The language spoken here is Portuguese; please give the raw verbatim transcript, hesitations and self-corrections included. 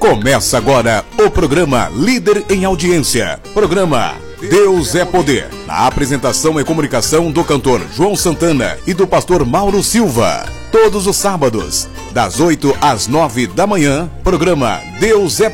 Começa agora o programa Líder em Audiência. Programa Deus é Poder. Na apresentação e comunicação do cantor João Santana e do pastor Mauro Silva. Todos os sábados, das oito às nove da manhã, programa Deus é